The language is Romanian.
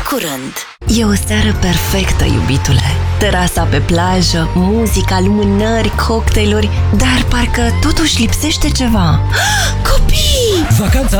curând. E o seară perfectă, iubitule. Terasa pe plajă, muzica, lumânări, cocktailuri, dar parcă totuși lipsește ceva. Copii! Vacanța